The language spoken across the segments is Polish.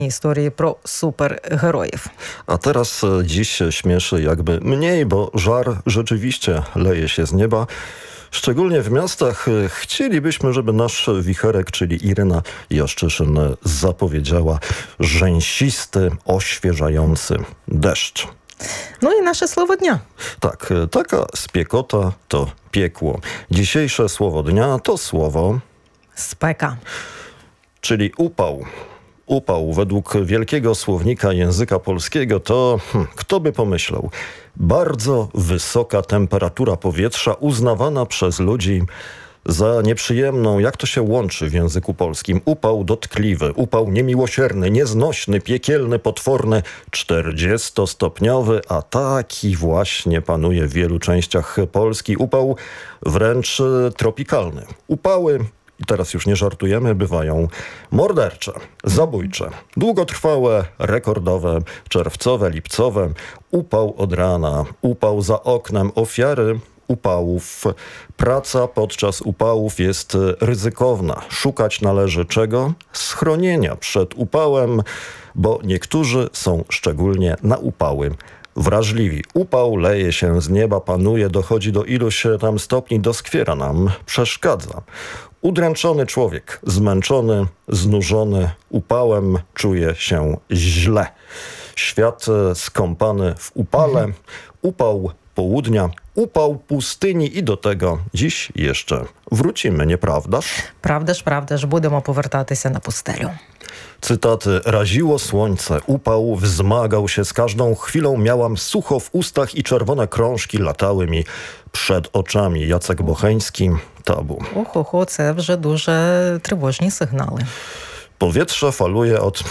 Історії про супергероїв. A teraz dziś śmieszy jakby mniej, bo żar rzeczywiście leje się z nieba. Szczególnie w miastach chcielibyśmy, żeby nasz wicherek, czyli Iryna Jaszczyszyn, zapowiedziała rzęsisty, oświeżający deszcz. No i nasze słowo dnia. Tak, taka spiekota to piekło. Dzisiejsze słowo dnia to słowo Speka. czyli upał. Upał według Wielkiego Słownika Języka Polskiego to, kto by pomyślał, bardzo wysoka temperatura powietrza uznawana przez ludzi za nieprzyjemną. Jak to się łączy w języku polskim? Upał dotkliwy, upał niemiłosierny, nieznośny, piekielny, potworny, 40-stopniowy, a taki właśnie panuje w wielu częściach Polski. Upał wręcz tropikalny. Upały, i teraz już nie żartujemy, bywają mordercze, zabójcze, długotrwałe, rekordowe, czerwcowe, lipcowe, upał od rana, upał za oknem, ofiary upałów. Praca podczas upałów jest ryzykowna. Szukać należy czego? Schronienia przed upałem, bo niektórzy są szczególnie na upały wrażliwi. Upał leje się z nieba, panuje, dochodzi do iluś tam stopni, doskwiera nam, przeszkadza. Udręczony człowiek, zmęczony, znużony upałem, czuje się źle. Świat skąpany w upale, upał południa, upał pustyni i do tego dziś jeszcze wrócimy, nieprawdaż? Правда ж, будемо повертатися на пустелю. Cytaty. Raziło słońce, upał wzmagał się z każdą chwilą, miałam sucho w ustach i czerwone krążki latały mi przed oczami. Jacek Bocheński, Tabu. Охо-хо, це вже дуже тривожні сигнали. Powietrze faluje od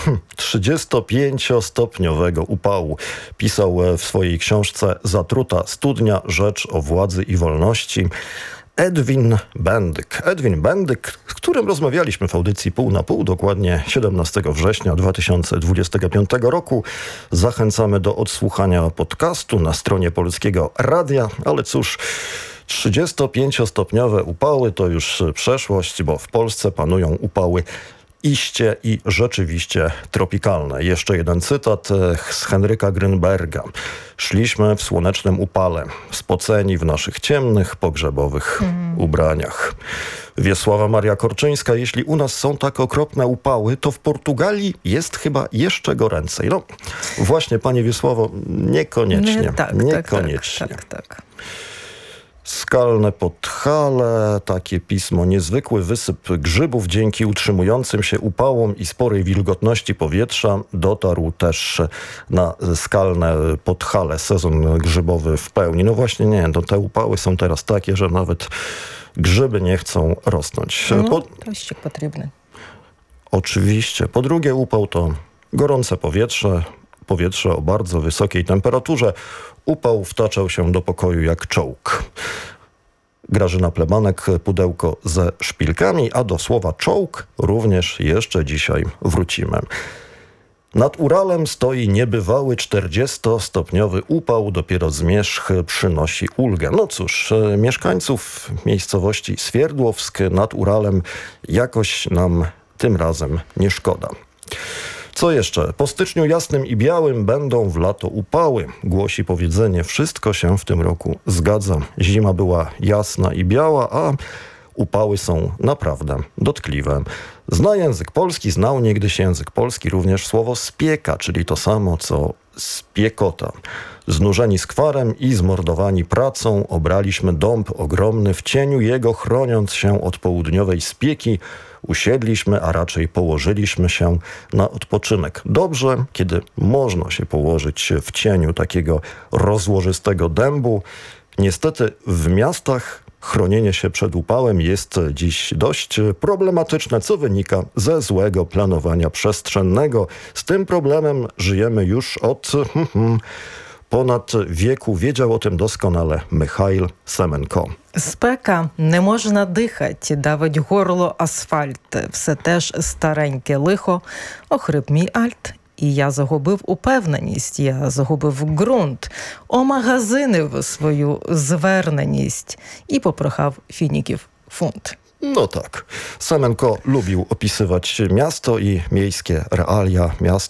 35-stopniowego upału. Pisał w swojej książce Zatruta studnia, rzecz o władzy i wolności Edwin Bendyk. Edwin Bendyk, z którym rozmawialiśmy w audycji Pół na Pół, dokładnie 17 września 2025 roku. Zachęcamy do odsłuchania podcastu na stronie Polskiego Radia, ale cóż, 35-stopniowe upały to już przeszłość, bo w Polsce panują upały iście i rzeczywiście tropikalne. Jeszcze jeden cytat z Henryka Grynberga. Szliśmy w słonecznym upale, spoceni w naszych ciemnych, pogrzebowych ubraniach. Wiesława Maria Korczyńska. Jeśli u nas są tak okropne upały, to w Portugalii jest chyba jeszcze goręcej. No właśnie, panie Wiesławo, niekoniecznie. Niekoniecznie. Tak. Skalne Podhale, takie pismo. Niezwykły wysyp grzybów dzięki utrzymującym się upałom i sporej wilgotności powietrza dotarł też na skalne Podhale. Sezon grzybowy w pełni. No właśnie nie, no te upały są teraz takie, że nawet grzyby nie chcą rosnąć. Dощик potrzebny. Oczywiście. Po drugie, upał to gorące powietrze o bardzo wysokiej temperaturze. Upał wtaczał się do pokoju jak czołg. Grażyna Plebanek, pudełko ze szpilkami, a do słowa czołg również jeszcze dzisiaj wrócimy. Nad Uralem stoi niebywały 40-stopniowy upał, dopiero zmierzch przynosi ulgę. No cóż, mieszkańców miejscowości Swierdłowsk nad Uralem jakoś nam tym razem nie szkoda. Co jeszcze? Po styczniu jasnym i białym będą w lato upały. Głosi powiedzenie, wszystko się w tym roku zgadza. Zima była jasna i biała, a upały są naprawdę dotkliwe. Znał niegdyś język polski również słowo spieka, czyli to samo co spiekota. Znużeni skwarem i zmordowani pracą obraliśmy dąb ogromny, w cieniu jego chroniąc się od południowej spieki, usiedliśmy, a raczej położyliśmy się na odpoczynek. Dobrze, kiedy można się położyć w cieniu takiego rozłożystego dębu. Niestety w miastach chronienie się przed upałem jest dziś dość problematyczne, co wynika ze złego planowania przestrzennego. Z tym problemem żyjemy już od ponad wieku. Wiedział o tym doskonale Michail Семенко. Спека, не можна дихать, давить горло асфальт. Все теж стареньке лихо, охрип мій альт. І я загубив упевненість, я загубив ґрунт, омагазинив свою зверненість і попрохав фініків фунт. No tak. Semenko lubił opisywać miasto i miejskie realia. Miasto